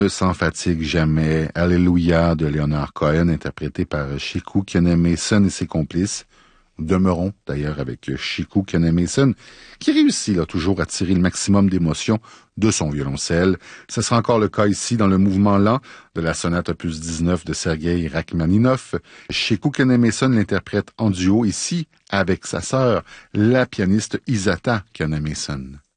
Sans fatigue jamais, Alléluia de Leonard Cohen, interprété par Chico Kionnet-Mason et ses complices. Demeurons d'ailleurs avec Chico Kionnet-Mason, qui réussit là, toujours à tirer le maximum d'émotion de son violoncelle. Ce sera encore le cas ici dans le mouvement lent de la sonate opus 19 de Sergueï Rachmaninov. Chico Kionnet-Mason l'interprète en duo ici avec sa sœur, la pianiste Isata Kionnet-Mason.